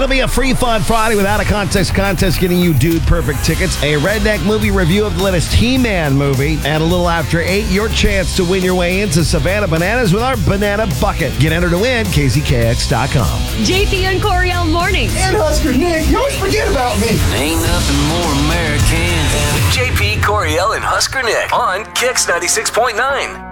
It'll be a free fun Friday without a contest getting you Dude Perfect tickets, a Redneck movie review of the latest He-Man movie, and a little after 8, your chance to win your way into Savannah Bananas with our Banana Bucket. Get entered to win, KZKX.com. JP and Coriel mornings. And Husker Nick, you always forget about me. Ain't nothing more American than JP, Coriel, and Husker Nick on Kix 96.9.